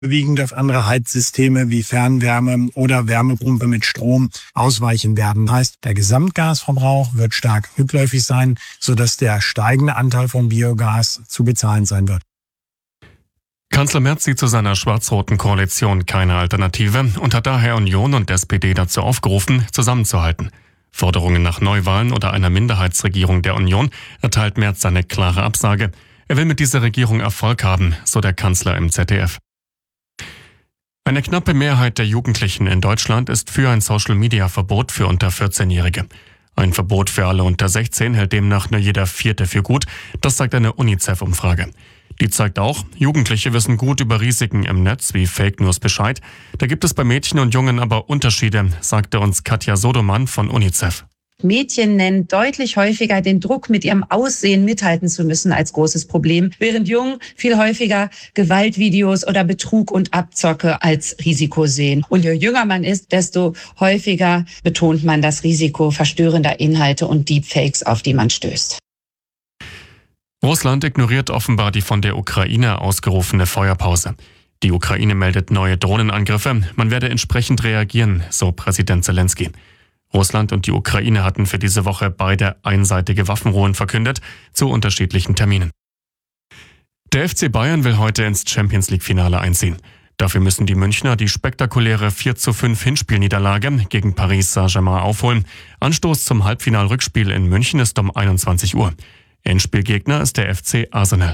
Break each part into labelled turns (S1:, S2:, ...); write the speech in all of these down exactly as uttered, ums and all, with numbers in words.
S1: überwiegend auf andere Heizsysteme wie Fernwärme oder Wärmepumpe mit Strom ausweichen werden. Heißt, der Gesamtgasverbrauch wird stark rückläufig sein, sodass der steigende Anteil von Biogas zu bezahlen sein wird.
S2: Kanzler Merz sieht zu seiner schwarz-roten Koalition keine Alternative und hat daher Union und S P D dazu aufgerufen, zusammenzuhalten. Forderungen nach Neuwahlen oder einer Minderheitsregierung der Union erteilt Merz seine klare Absage. Er will mit dieser Regierung Erfolg haben, so der Kanzler im Z D F. Eine knappe Mehrheit der Jugendlichen in Deutschland ist für ein Social-Media-Verbot für unter vierzehn-Jährige. Ein Verbot für alle unter sechzehn hält demnach nur jeder Vierte für gut, das sagt eine UNICEF-Umfrage. Die zeigt auch, Jugendliche wissen gut über Risiken im Netz wie Fake News Bescheid. Da gibt es bei Mädchen und Jungen aber Unterschiede, sagte uns Katja Sodomann von UNICEF.
S3: Mädchen nennen deutlich häufiger den Druck, mit ihrem Aussehen mithalten zu müssen, als großes Problem, während Jungen viel häufiger Gewaltvideos oder Betrug und Abzocke als Risiko sehen. Und je jünger man ist, desto häufiger betont man das Risiko verstörender Inhalte und Deepfakes, auf die man stößt.
S2: Russland ignoriert offenbar die von der Ukraine ausgerufene Feuerpause. Die Ukraine meldet neue Drohnenangriffe. Man werde entsprechend reagieren, so Präsident Zelensky. Russland und die Ukraine hatten für diese Woche beide einseitige Waffenruhen verkündet, zu unterschiedlichen Terminen. Der F C Bayern will heute ins Champions-League-Finale einziehen. Dafür müssen die Münchner die spektakuläre vier zu fünf Hinspielniederlage gegen Paris Saint-Germain aufholen. Anstoß zum Halbfinal-Rückspiel in München ist um einundzwanzig Uhr. Endspielgegner ist der F C Arsenal.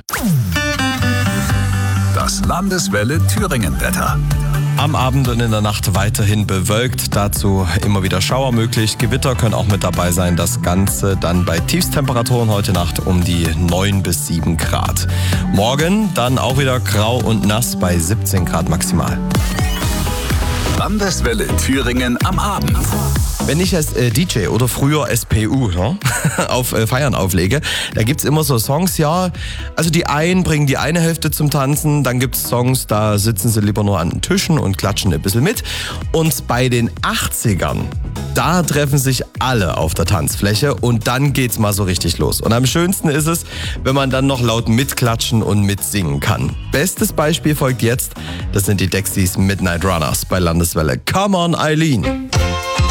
S4: Das Landeswelle Thüringen-Wetter.
S5: Am Abend und in der Nacht weiterhin bewölkt, dazu immer wieder Schauer möglich. Gewitter können auch mit dabei sein. Das Ganze dann bei Tiefstemperaturen heute Nacht um die neun bis sieben Grad. Morgen dann auch wieder grau und nass bei siebzehn Grad maximal.
S4: Landeswelle Thüringen am Abend.
S5: Wenn ich als äh, D J oder früher S P U ne, auf äh, Feiern auflege, da gibt's immer so Songs, ja, also die einen bringen die eine Hälfte zum Tanzen, dann gibt's Songs, da sitzen sie lieber nur an den Tischen und klatschen ein bisschen mit. Und bei den achtzigern, da treffen sich alle auf der Tanzfläche und dann geht's mal so richtig los. Und am schönsten ist es, wenn man dann noch laut mitklatschen und mitsingen kann. Bestes Beispiel folgt jetzt, das sind die Dexys Midnight Runners bei Landeswelle. Come on, Eileen!